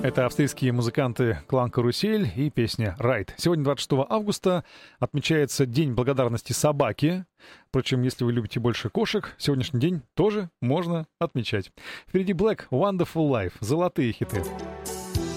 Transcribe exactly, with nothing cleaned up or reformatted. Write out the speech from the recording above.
Это австрийские музыканты «Клан Карусель» и песня «Райд». Сегодня, двадцать шестого августа, отмечается День благодарности собаке. Впрочем, если вы любите больше кошек, сегодняшний день тоже можно отмечать. Впереди Black Wonderful Life. Золотые хиты.